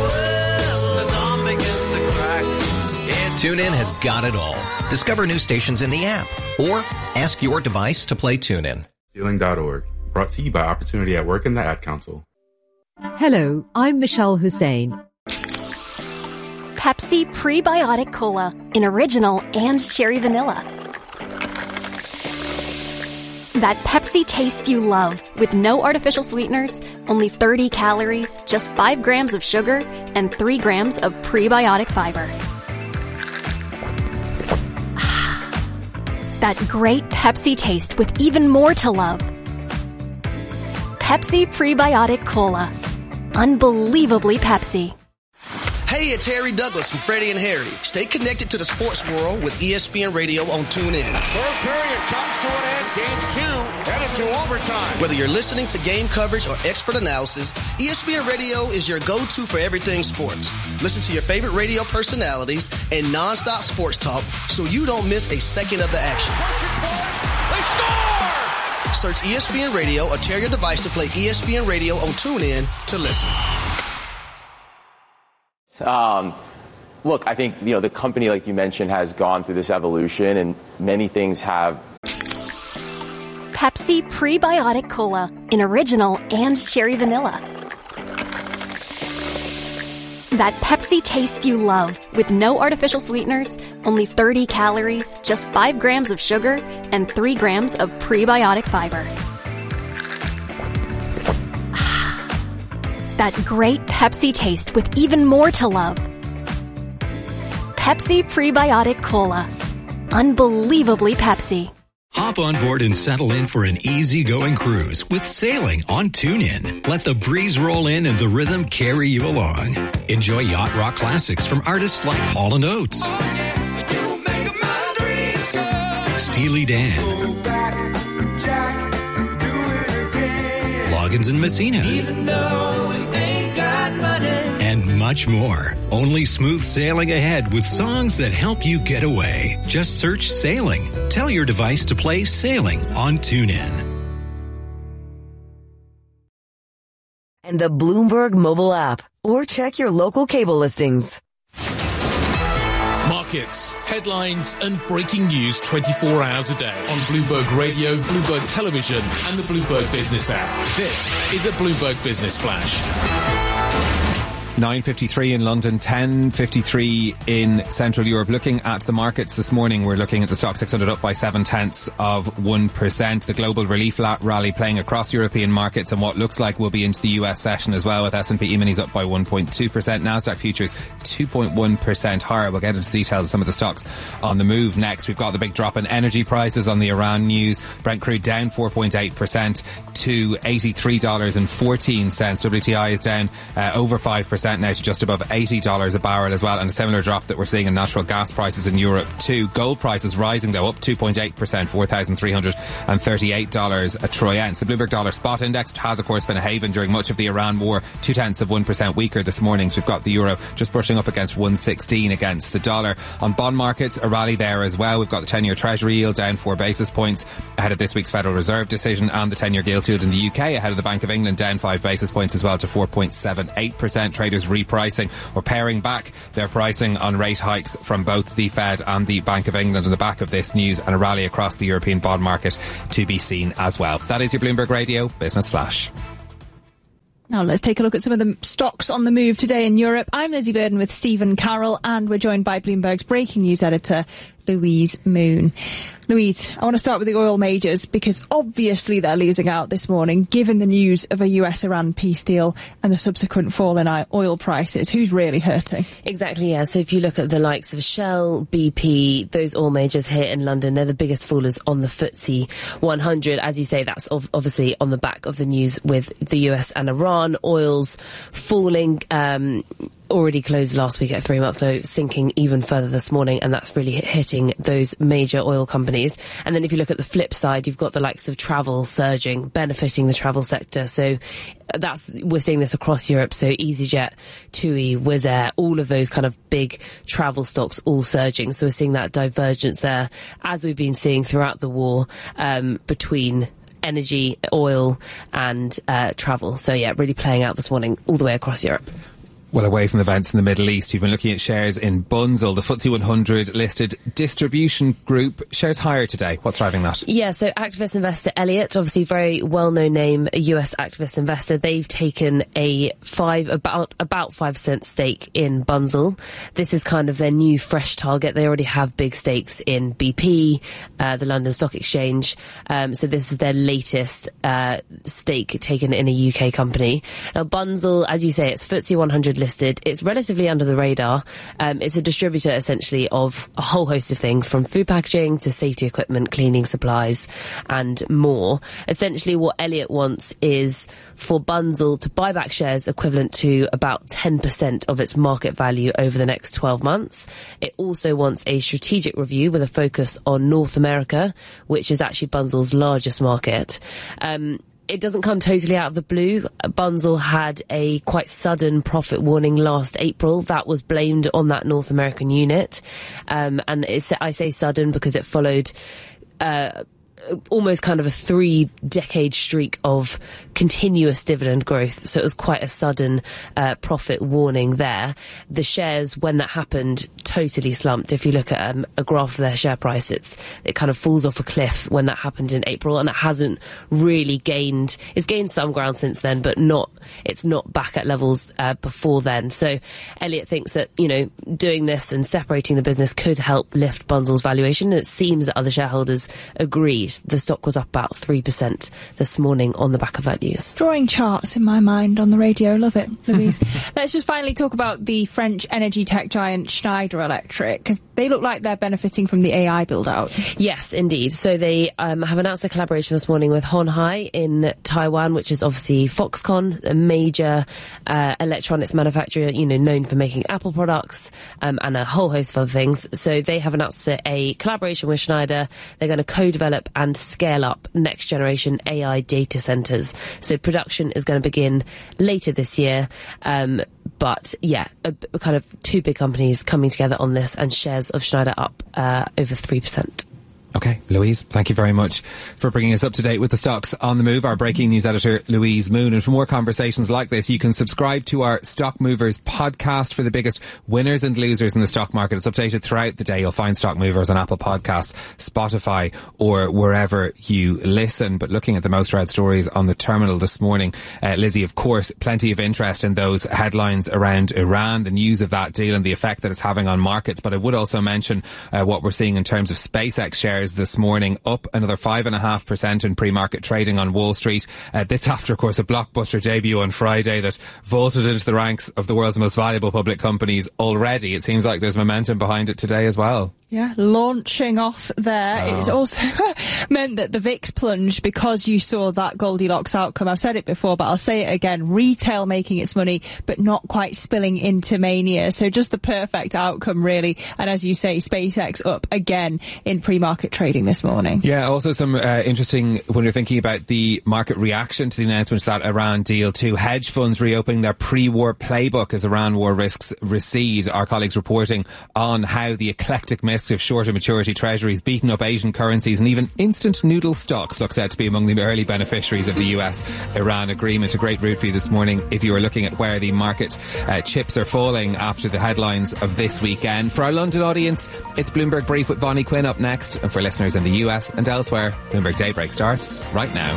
TuneIn has got it all. Discover new stations in the app. Or ask your device to play TuneIn. Stealing dot org. Brought to you by Opportunity at Work and the Ad Council. Hello, I'm Michelle Hussein. Pepsi Prebiotic Cola in original and cherry vanilla. That Pepsi taste you love with no artificial sweeteners, only thirty calories, just five grams of sugar, and three grams of prebiotic fiber. That great Pepsi taste with even more to love. Pepsi Prebiotic Cola. Unbelievably Pepsi. Hey, it's Harry Douglas from Freddie and Harry. Stay connected to the sports world with E S P N Radio on TuneIn. Third period comes to an end. Game two headed to overtime. Whether you're listening to game coverage or expert analysis, E S P N Radio is your go-to for everything sports. Listen to your favorite radio personalities and nonstop sports talk so you don't miss a second of the action. They score! Search E S P N Radio or tear your device to play E S P N Radio on TuneIn to listen. Um, look, I think, you know, the company, like you mentioned, has gone through this evolution and many things have. Pepsi Prebiotic Cola in original and cherry vanilla. That Pepsi taste you love with no artificial sweeteners, only thirty calories, just five grams of sugar, and three grams of prebiotic fiber. That great Pepsi taste with even more to love. Pepsi Prebiotic Cola. Unbelievably Pepsi. Hop on board and settle in for an easy-going cruise with sailing on TuneIn. Let the breeze roll in and the rhythm carry you along. Enjoy yacht rock classics from artists like Hall and Oates, Steely Dan, Loggins and Messina, even though we ain't got money, and much more. Only smooth sailing ahead with songs that help you get away. Just search Sailing. Tell your device to play Sailing on TuneIn. And the Bloomberg mobile app, or check your local cable listings. Markets, headlines and breaking news twenty-four hours a day on Bloomberg Radio, Bloomberg Television and the Bloomberg Business app. This is a Bloomberg Business Flash. nine fifty-three in London, ten fifty-three in Central Europe. Looking at the markets this morning, we're looking at the stock six hundred up by seven tenths of one percent. The global relief rally playing across European markets and what looks like will be into the U S session as well, with S and P E-minis up by one point two percent. Nasdaq futures two point one percent higher. We'll get into details of some of the stocks on the move next. We've got the big drop in energy prices on the Iran news. Brent crude down four point eight percent to eighty-three dollars and fourteen cents. W T I is down uh, over five percent percent now to just above eighty dollars a barrel as well, and a similar drop that we're seeing in natural gas prices in Europe too. Gold prices rising though, up two point eight percent, four thousand three hundred thirty-eight dollars a troy ounce. The Bloomberg Dollar Spot Index has of course been a haven during much of the Iran war, two tenths of one percent weaker this morning, so we've got the euro just brushing up against one sixteen against the dollar. On bond markets, a rally there as well. We've got the ten-year Treasury yield down four basis points ahead of this week's Federal Reserve decision, and the ten-year gilt yield in the U K ahead of the Bank of England down five basis points as well to four point seven eight percent. Traders repricing or paring back their pricing on rate hikes from both the Fed and the Bank of England on the back of this news, and a rally across the European bond market to be seen as well. That is your Bloomberg Radio Business Flash. Now let's take a look at some of the stocks on the move today in Europe. I'm Lizzie Burden with Stephen Carroll, and we're joined by Bloomberg's breaking news editor, Louise Moon. Louise, I want to start with the oil majors, because obviously they're losing out this morning, given the news of a U S-Iran peace deal and the subsequent fall in oil prices. Who's really hurting? Exactly, yeah. So if you look at the likes of Shell, B P, those oil majors here in London, they're the biggest fallers on the F T S E one hundred. As you say, that's obviously on the back of the news with the U S and Iran. Oil's falling, um, already closed last week at three-month low, sinking even further this morning, and that's really hitting those major oil companies. And then if you look at the flip side, you've got the likes of travel surging, benefiting the travel sector. So that's, we're seeing this across Europe. So EasyJet, TUI, Wizz Air, all of those kind of big travel stocks all surging. So we're seeing that divergence there, as we've been seeing throughout the war, um, between energy, oil and uh, travel. So yeah, really playing out this morning all the way across Europe. Well, away from the events in the Middle East, you've been looking at shares in Bunzl, the F T S E one hundred listed distribution group. Shares higher today. What's driving that? Yeah, so activist investor Elliott, obviously very well-known name, a U S activist investor. They've taken a five, about, about five cent stake in Bunzl. This is kind of their new fresh target. They already have big stakes in B P, uh, the London Stock Exchange. Um, so this is their latest, uh, stake taken in a U K company. Now Bunzl, as you say, it's F T S E one hundred listed. It's relatively under the radar. Um, it's a distributor essentially of a whole host of things, from food packaging to safety equipment, cleaning supplies and more. Essentially what Elliott wants is for Bunzl to buy back shares equivalent to about ten percent of its market value over the next twelve months. It also wants a strategic review with a focus on North America, which is actually Bunzl's largest market. Um, It doesn't come totally out of the blue. Bunzl had a quite sudden profit warning last April. That was blamed on that North American unit. Um, and it's, I say sudden because it followed uh, almost kind of a three-decade streak of continuous dividend growth. So it was quite a sudden uh, profit warning there. The shares, when that happened, totally slumped. If you look at um, a graph of their share price, it's it kind of falls off a cliff when that happened in April, and it hasn't really gained. It's gained some ground since then, but not. It's not back at levels uh, before then. So Elliott thinks that, you know, doing this and separating the business could help lift Bunzl's valuation. It seems that other shareholders agreed. The stock was up about three percent this morning on the back of that news. Drawing charts in my mind on the radio. Love it, Louise. Let's just finally talk about the French energy tech giant Schneider Electric, because they look like they're benefiting from the A I build-out. Yes, indeed. So they um, have announced a collaboration this morning with Hon Hai in Taiwan, which is obviously Foxconn, a major uh, electronics manufacturer, you know, known for making Apple products um, and a whole host of other things. So they have announced a, a collaboration with Schneider. They're going to co-develop and scale up next generation A I data centers. So production is going to begin later this year. Um, but yeah, a, a kind of two big companies coming together on this, and shares of Schneider up uh, over three percent. Okay, Louise, thank you very much for bringing us up to date with the stocks on the move. Our breaking news editor, Louise Moon. And for more conversations like this, you can subscribe to our Stock Movers podcast for the biggest winners and losers in the stock market. It's updated throughout the day. You'll find Stock Movers on Apple Podcasts, Spotify, or wherever you listen. But looking at the most read stories on the terminal this morning, uh, Lizzie, of course, plenty of interest in those headlines around Iran, the news of that deal and the effect that it's having on markets. But I would also mention uh, what we're seeing in terms of SpaceX shares this morning, up another five and a half percent in pre-market trading on Wall Street. Uh, that's after, of course, a blockbuster debut on Friday that vaulted into the ranks of the world's most valuable public companies already. It seems like there's momentum behind it today as well. Yeah, launching off there. Oh. It also meant that the V I X plunged because you saw that Goldilocks outcome. I've said it before, but I'll say it again. Retail making its money, but not quite spilling into mania. So just the perfect outcome, really. And as you say, SpaceX up again in pre-market trading this morning. Yeah, also some uh, interesting, when you're thinking about the market reaction to the announcement of that Iran deal too. Hedge funds reopening their pre-war playbook as Iran war risks recede. Our colleagues reporting on how the eclectic mix of shorter maturity treasuries, beaten up Asian currencies and even instant noodle stocks look set to be among the early beneficiaries of the U S Iran agreement. A great route for you this morning if you are looking at where the market uh, chips are falling after the headlines of this weekend. For our London audience, it's Bloomberg Brief with Bonnie Quinn up next. And for listeners in the U S and elsewhere, Bloomberg Daybreak starts right now.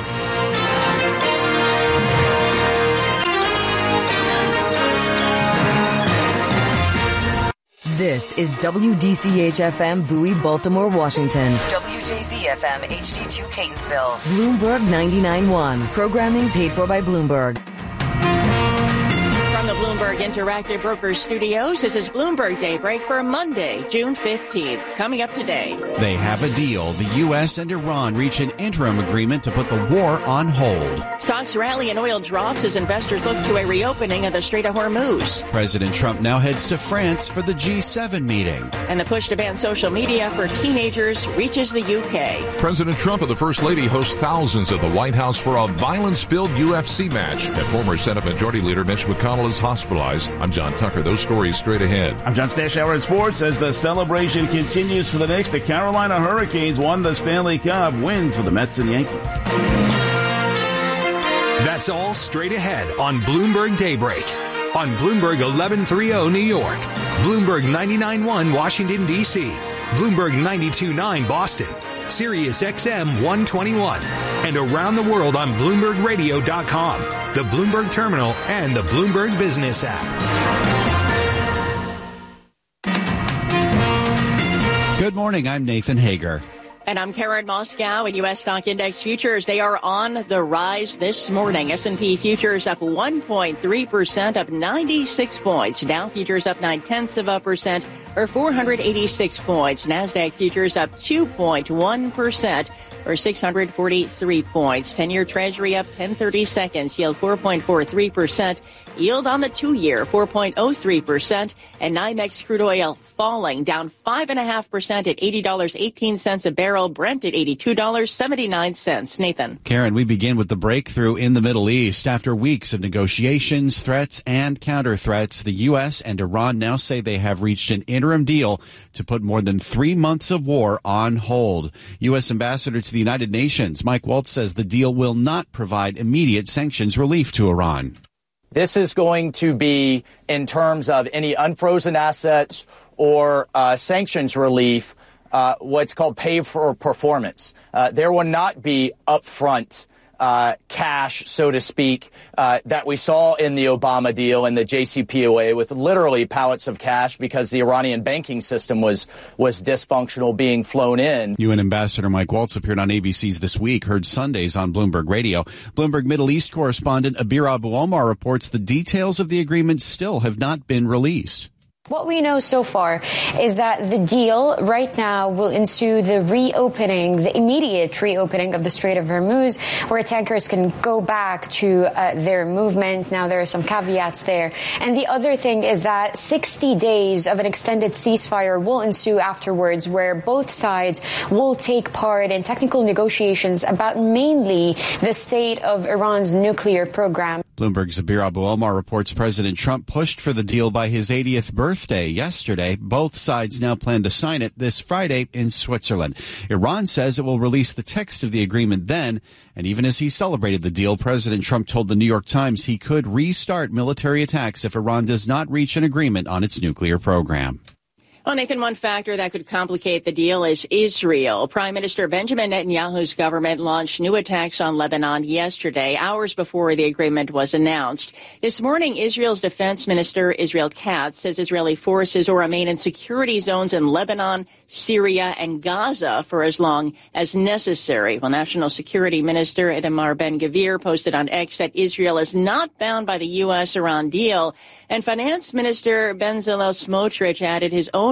This is W D C H F M Bowie, Baltimore, Washington. W J Z F M H D two Catonsville. Bloomberg ninety-nine point one. Programming paid for by Bloomberg. From the Bloomberg Interactive Brokers Studios, this is Bloomberg Daybreak for Monday, June fifteenth. Coming up today. They have a deal. The U S and Iran reach an interim agreement to put the war on hold. Stocks rally and oil drops as investors look to a reopening of the Strait of Hormuz. President Trump now heads to France for the G seven meeting. And the push to ban social media for teenagers reaches the U K. President Trump and the First Lady host thousands at the White House for a violence-filled U F C match. And former Senate Majority Leader Mitch McConnell is hospitalized. I'm John Tucker. Those stories straight ahead. I'm John Stashower in sports as the celebration continues for the Knicks. The Carolina Hurricanes won the Stanley Cup. Wins for the Mets and Yankees. That's all straight ahead on Bloomberg Daybreak. On Bloomberg eleven thirty New York. Bloomberg ninety-nine point one Washington, D C. Bloomberg ninety-two point nine Boston. Sirius X M one twenty-one. And around the world on Bloomberg Radio dot com, the Bloomberg Terminal, and the Bloomberg Business app. Good morning. I'm Nathan Hager. And I'm Karen Moscow. And U S stock index futures, they are on the rise this morning. S and P futures up one point three percent, up ninety-six points. Dow futures up nine tenths of a percent, or four hundred eighty-six points. NASDAQ futures up two point one percent, or six hundred forty-three points. ten-year Treasury up ten thirty seconds, yield four point four three percent. Yield on the two-year, four point oh three percent. And NYMEX crude oil falling, down five point five percent at eighty dollars and eighteen cents a barrel. Brent at eighty-two dollars and seventy-nine cents. Nathan. Karen, we begin with the breakthrough in the Middle East. After weeks of negotiations, threats, and counter-threats, the U S and Iran now say they have reached an interim deal to put more than three months of war on hold. U S Ambassador to the United Nations, Mike Waltz, says the deal will not provide immediate sanctions relief to Iran. This is going to be, in terms of any unfrozen assets or uh, sanctions relief, uh, what's called pay for performance. Uh, there will not be upfront uh, cash, so to speak, uh, that we saw in the Obama deal and the J C P O A, with literally pallets of cash because the Iranian banking system was was dysfunctional being flown in. U N Ambassador Mike Waltz appeared on A B C's This Week, heard Sundays on Bloomberg Radio. Bloomberg Middle East correspondent Abir Abu-Omar reports the details of the agreement still have not been released. What we know so far is that the deal right now will ensue the reopening, the immediate reopening of the Strait of Hormuz, where tankers can go back to uh, their movement. Now, there are some caveats there. And the other thing is that sixty days of an extended ceasefire will ensue afterwards, where both sides will take part in technical negotiations about mainly the state of Iran's nuclear program. Bloomberg's Abir Abu-Omar reports President Trump pushed for the deal by his eightieth birthday yesterday. Both sides now plan to sign it this Friday in Switzerland. Iran says it will release the text of the agreement then. And even as he celebrated the deal, President Trump told the New York Times he could restart military attacks if Iran does not reach an agreement on its nuclear program. Well, Nathan, one factor that could complicate the deal is Israel. Prime Minister Benjamin Netanyahu's government launched new attacks on Lebanon yesterday, hours before the agreement was announced. This morning, Israel's defense minister, Israel Katz, says Israeli forces will remain in security zones in Lebanon, Syria, and Gaza for as long as necessary. Well, National Security Minister Itamar Ben-Gvir posted on X that Israel is not bound by the U S Iran deal. And Finance Minister Bezalel Smotrich added his own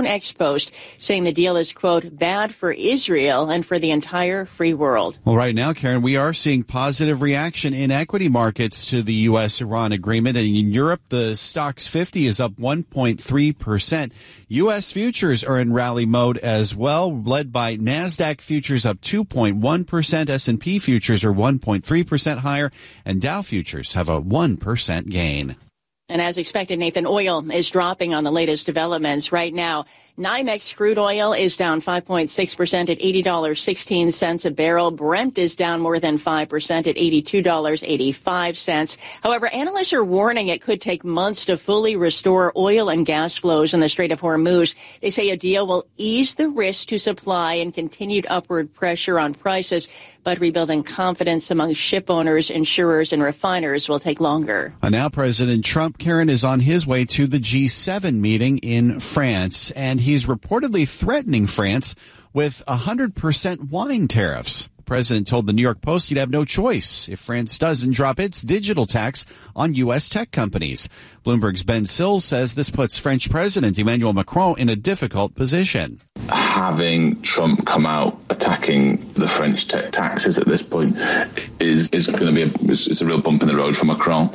own ex-post, saying the deal is, quote, bad for Israel and for the entire free world. Well, right now, Karen, we are seeing positive reaction in equity markets to the U S Iran agreement. And in Europe, the Stoxx fifty is up one point three percent. U S futures are in rally mode as well, led by NASDAQ futures up two point one percent. S and P futures are one point three percent higher, and Dow futures have a one percent gain. And as expected, Nathan, oil is dropping on the latest developments right now. NYMEX crude oil is down five point six percent at eighty dollars and sixteen cents a barrel. Brent is down more than five percent at eighty-two dollars and eighty-five cents. However, analysts are warning it could take months to fully restore oil and gas flows in the Strait of Hormuz. They say a deal will ease the risk to supply and continued upward pressure on prices, but rebuilding confidence among ship owners, insurers, and refiners will take longer. And now President Trump, Karen, is on his way to the G seven meeting in France, and he's reportedly threatening France with one hundred percent wine tariffs. The president told the New York Post he'd have no choice if France doesn't drop its digital tax on U S tech companies. Bloomberg's Ben Sills says this puts French President Emmanuel Macron in a difficult position. Having Trump come out attacking the French tech taxes at this point is is going to be a, is, is a real bump in the road for Macron.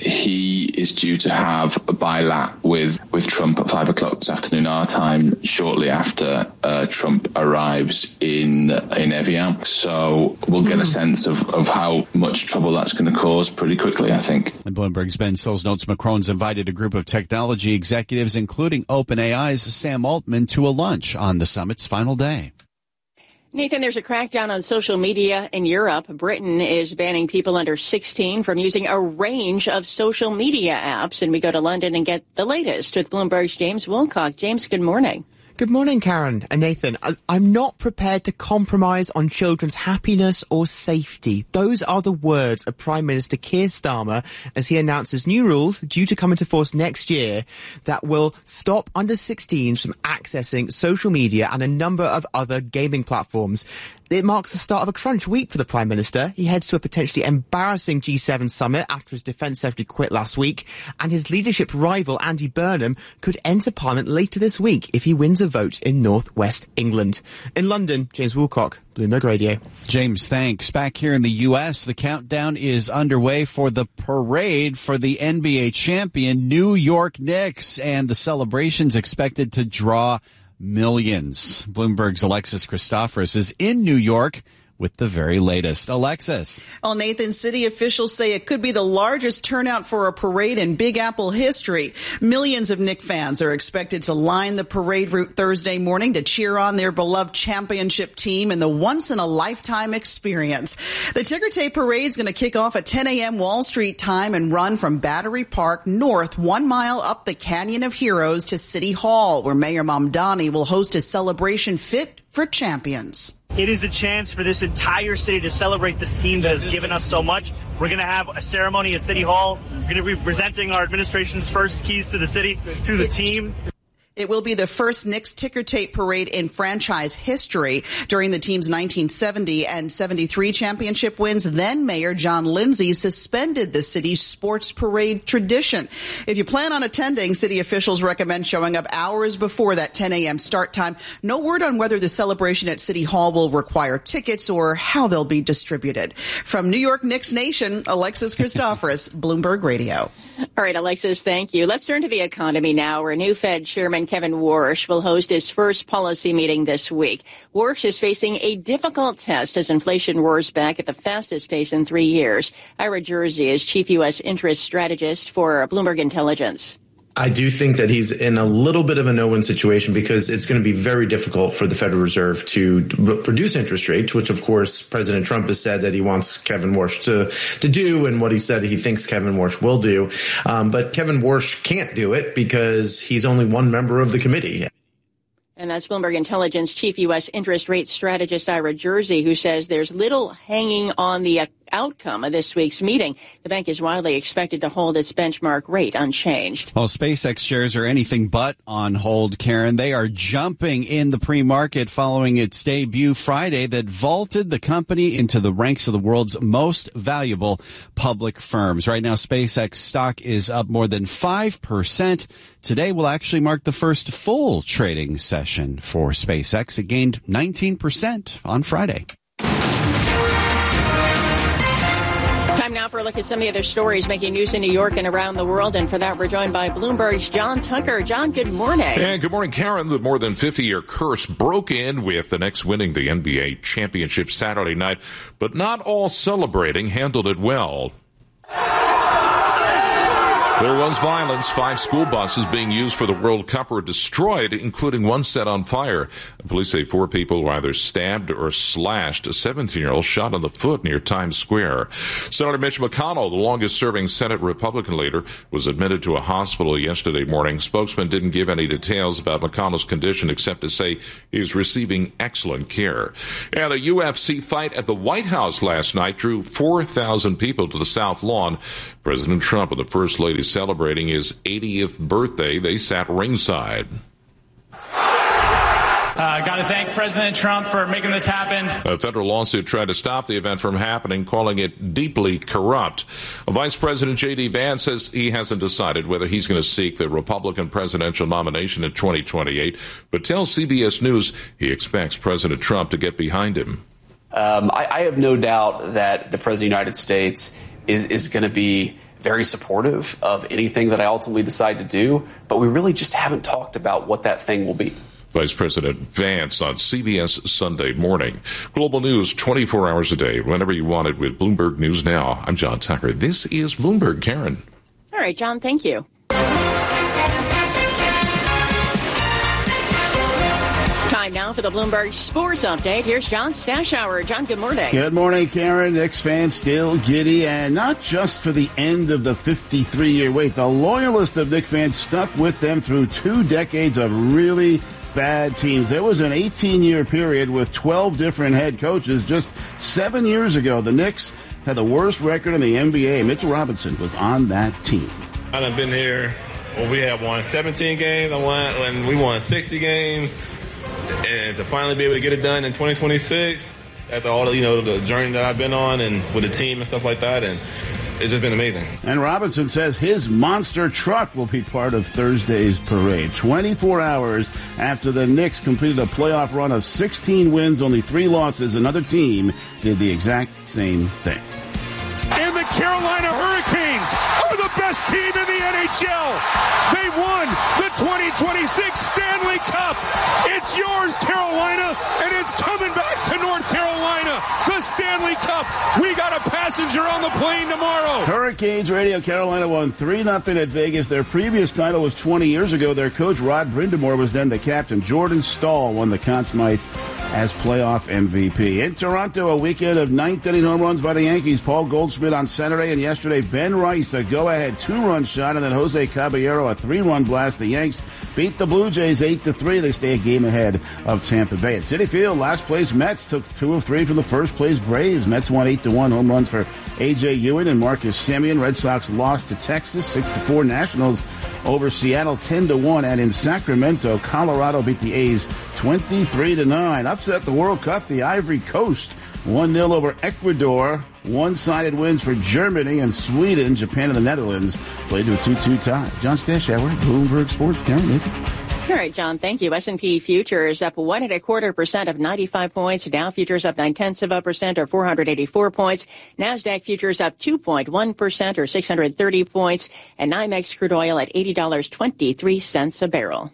He is due to have a bilat with, with Trump at five o'clock this afternoon our time, shortly after uh, Trump arrives in in Evian. So we'll get a sense of, of how much trouble that's going to cause pretty quickly, I think. And Bloomberg's Ben Sills notes Macron's invited a group of technology executives, including OpenAI's Sam Altman, to a lunch on the summit's final day. Nathan, there's a crackdown on social media in Europe. Britain is banning people under sixteen from using a range of social media apps. And we go to London and get the latest with Bloomberg's James Wilcock. James, good morning. Good morning, Karen and Nathan. I'm not prepared to compromise on children's happiness or safety. Those are the words of Prime Minister Keir Starmer as he announces new rules due to come into force next year that will stop under sixteens from accessing social media and a number of other gaming platforms. It marks the start of a crunch week for the Prime Minister. He heads to a potentially embarrassing G seven summit after his Defence Secretary quit last week, and his leadership rival, Andy Burnham, could enter Parliament later this week if he wins a vote in North West England. In London, James Woolcock, Bloomberg Radio. James, thanks. Back here in the U S, the countdown is underway for the parade for the N B A champion New York Knicks, and the celebration's expected to draw millions. Bloomberg's Alexis Christoforous is in New York with the very latest. Alexis. Well, Nathan, city officials say it could be the largest turnout for a parade in Big Apple history. Millions of Knick fans are expected to line the parade route Thursday morning to cheer on their beloved championship team in the once-in-a-lifetime experience. The ticker tape parade is going to kick off at ten a.m. Wall Street time and run from Battery Park north one mile up the Canyon of Heroes to City Hall, where Mayor Mamdani will host a celebration fit for champions. It is a chance for this entire city to celebrate this team that has given us so much. We're going to have a ceremony at City Hall. We're going to be presenting our administration's first keys to the city, to the team. It will be the first Knicks ticker tape parade in franchise history. During the team's nineteen seventy and seventy-three championship wins, then Mayor John Lindsay suspended the city's sports parade tradition. If you plan on attending, city officials recommend showing up hours before that ten a.m. start time. No word on whether the celebration at City Hall will require tickets or how they'll be distributed. From New York Knicks Nation, Alexis Christoforous, Bloomberg Radio. All right, Alexis, thank you. Let's turn to the economy now, where new Fed Chairman Kevin Warsh will host his first policy meeting this week. Warsh is facing a difficult test as inflation roars back at the fastest pace in three years. Ira Jersey is chief U S interest strategist for Bloomberg Intelligence. I do think that he's in a little bit of a no-win situation because it's going to be very difficult for the Federal Reserve to reduce interest rates, which, of course, President Trump has said that he wants Kevin Warsh to, to do, and what he said he thinks Kevin Warsh will do. Um, but Kevin Warsh can't do it because he's only one member of the committee. And that's Bloomberg Intelligence chief U S interest rate strategist Ira Jersey, who says there's little hanging on the outcome of this week's meeting. The bank is widely expected to hold its benchmark rate unchanged. Well, SpaceX shares are anything but on hold, Karen. They are jumping in the pre-market following its debut Friday that vaulted the company into the ranks of the world's most valuable public firms. Right now, SpaceX stock is up more than five percent. Today will actually mark the first full trading session for SpaceX. It gained nineteen percent on Friday. Time now for a look at some of the other stories making news in New York and around the world. And for that, we're joined by Bloomberg's John Tucker. John, good morning. And good morning, Karen. The more than fifty-year curse broke in with the Knicks winning the N B A championship Saturday night, but not all celebrating handled it well. There was violence. Five school buses being used for the World Cup were destroyed, including one set on fire. Police say four people were either stabbed or slashed. A seventeen-year-old shot in the foot near Times Square. Senator Mitch McConnell, the longest-serving Senate Republican leader, was admitted to a hospital yesterday morning. Spokesman didn't give any details about McConnell's condition except to say he's receiving excellent care. And a U F C fight at the White House last night drew four thousand people to the South Lawn. President Trump and the First Lady celebrating his eightieth birthday. They sat ringside. Uh, got to thank President Trump for making this happen. A federal lawsuit tried to stop the event from happening, calling it deeply corrupt. Vice President J D. Vance says he hasn't decided whether he's going to seek the Republican presidential nomination in twenty twenty-eight, but tells C B S News he expects President Trump to get behind him. Um, I, I have no doubt that the President of the United States is, is going to be very supportive of anything that I ultimately decide to do, but we really just haven't talked about what that thing will be. Vice President Vance on C B S Sunday Morning. Global news twenty-four hours a day, whenever you want it with Bloomberg News Now. I'm John Tucker. This is Bloomberg. Karen. All right, John, thank you. Time now for the Bloomberg Sports Update. Here's John Stashower. John, good morning. Good morning, Karen. Knicks fans still giddy, and not just for the end of the fifty-three-year wait. The loyalist of Knicks fans stuck with them through two decades of really bad teams. There was an eighteen-year period with twelve different head coaches. Just seven years ago, the Knicks had the worst record in the N B A. Mitchell Robinson was on that team. I've been here when we have won seventeen games. I won when we won sixty games. And to finally be able to get it done in twenty twenty-six, after all the, you know, the journey that I've been on and with the team and stuff like that, and it's just been amazing. And Robinson says his monster truck will be part of Thursday's parade. twenty-four hours after the Knicks completed a playoff run of sixteen wins, only three losses, another team did the exact same thing. And the Carolina Hurricanes are the best team in the N H L. They won the twenty twenty-six Stanley Cup. It's yours, Carolina, and it's coming back to North Carolina. The Stanley Cup. We got a passenger on the plane tomorrow. Hurricanes Radio Carolina won three nothing at Vegas. Their previous title was twenty years ago. Their coach, Rod Brindamore, was then the captain. Jordan Stahl won the Conn Smythe as playoff M V P. In Toronto, a weekend of ninth-inning home runs by the Yankees. Paul Goldschmidt on Saturday, and yesterday Ben Rice, a go-ahead two-run shot, and then Jose Caballero, a three-run blast. The Yanks beat the Blue Jays eight to three. They stay a game ahead of Tampa Bay. At Citi Field, last-place Mets took two of three from the first-place Braves. Mets won eight to one. Home runs for A J Ewing and Marcus Semien. Red Sox lost to Texas six to four. Nationals over Seattle ten to one, and in Sacramento, Colorado beat the A's twenty-three to nine. Upset the World Cup, the Ivory Coast one nil over Ecuador. One-sided wins for Germany and Sweden. Japan and the Netherlands played to a two two tie. John Stashower, Bloomberg Sports. Karen, Nathan. All right, John, thank you. S and P futures up one and a quarter percent of ninety-five points. Dow futures up nine tenths of a percent or four hundred eighty-four points. NASDAQ futures up two point one percent or six hundred thirty points. And NYMEX crude oil at eighty dollars and twenty-three cents a barrel.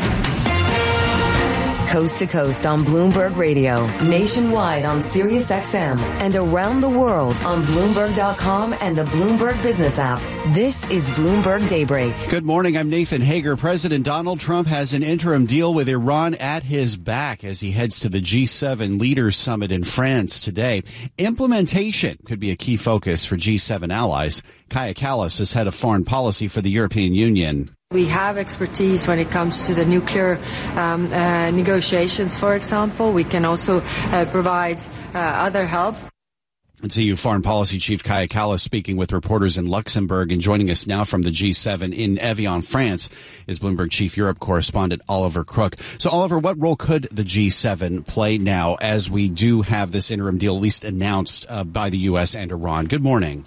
Coast to coast on Bloomberg Radio, nationwide on Sirius X M, and around the world on Bloomberg dot com and the Bloomberg Business app. This is Bloomberg Daybreak. Good morning. I'm Nathan Hager. President Donald Trump has an interim deal with Iran at his back as he heads to the G seven Leaders Summit in France today. Implementation could be a key focus for G seven allies. Kaya Kallas is head of foreign policy for the European Union. We have expertise when it comes to the nuclear um, uh, negotiations, for example. We can also uh, provide uh, other help. It's E U Foreign Policy Chief Kaja Kallas speaking with reporters in Luxembourg, and joining us now from the G seven in Evian, France, is Bloomberg Chief Europe correspondent Oliver Crook. So, Oliver, what role could the G seven play now as we do have this interim deal at least announced uh, by the U S and Iran? Good morning.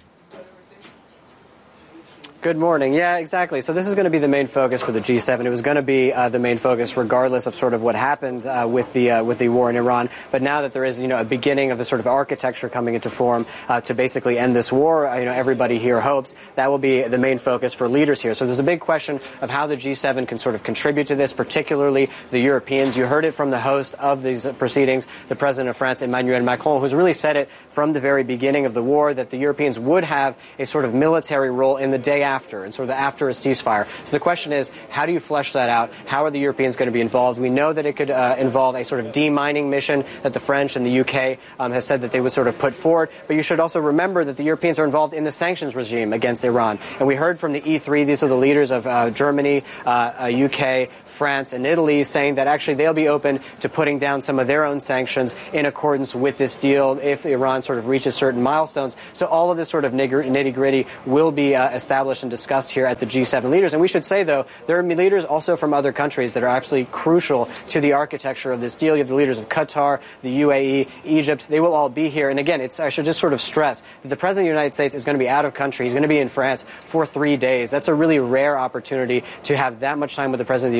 Good morning. Yeah, exactly. So this is going to be the main focus for the G seven. It was going to be uh, the main focus regardless of sort of what happened uh, with the uh, with the war in Iran. But now that there is, you know, a beginning of the sort of architecture coming into form uh, to basically end this war, uh, you know, everybody here hopes that will be the main focus for leaders here. So there's a big question of how the G seven can sort of contribute to this, particularly the Europeans. You heard it from the host of these proceedings, the president of France, Emmanuel Macron, who's really said it from the very beginning of the war that the Europeans would have a sort of military role in the day after. After and sort of after a ceasefire. So the question is, how do you flesh that out? How are the Europeans going to be involved? We know that it could uh, involve a sort of demining mission that the French and the U K um, have said that they would sort of put forward. But you should also remember that the Europeans are involved in the sanctions regime against Iran. And we heard from the E three, these are the leaders of uh, Germany, uh, uh, U K, France, and Italy, saying that actually they'll be open to putting down some of their own sanctions in accordance with this deal if Iran sort of reaches certain milestones. So all of this sort of nitty-gritty will be uh, established and discussed here at the G seven leaders. And we should say, though, there are leaders also from other countries that are actually crucial to the architecture of this deal. You have the leaders of Qatar, the U A E, Egypt. They will all be here. And again, it's, I should just sort of stress that the President of the United States is going to be out of country. He's going to be in France for three days. That's a really rare opportunity to have that much time with the President of the